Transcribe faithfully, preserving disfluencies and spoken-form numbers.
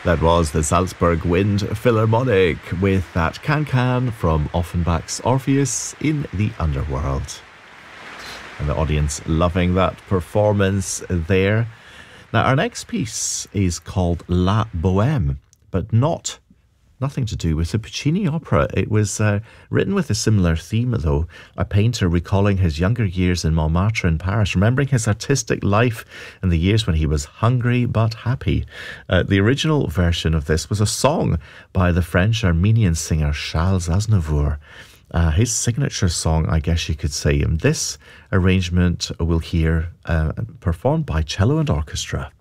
That was the Salzburg Wind Philharmonic with that Can-Can from Offenbach's Orpheus in the Underworld. And the audience loving that performance there. Now, our next piece is called La Bohème, but not nothing to do with the Puccini opera. It was uh, written with a similar theme, though. A painter recalling his younger years in Montmartre in Paris, remembering his artistic life in the years when he was hungry but happy. Uh, the original version of this was a song by the French-Armenian singer Charles Aznavour. Uh, his signature song, I guess you could say. And this arrangement we'll hear uh, performed by cello and orchestra.